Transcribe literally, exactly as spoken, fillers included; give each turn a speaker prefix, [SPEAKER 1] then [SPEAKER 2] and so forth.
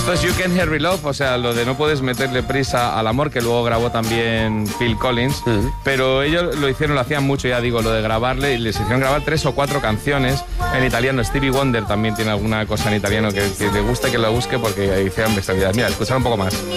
[SPEAKER 1] Esto es You Can't Hurry Love, o sea, lo de no puedes meterle prisa al amor, que luego grabó también Phil Collins, uh-huh. pero ellos lo hicieron, lo hacían mucho, ya digo, lo de grabarle, y les hicieron grabar tres o cuatro canciones en italiano. Stevie Wonder también tiene alguna cosa en italiano que, que le gusta que lo busque porque hicieron bestialidad. Mira, escuchar un poco más.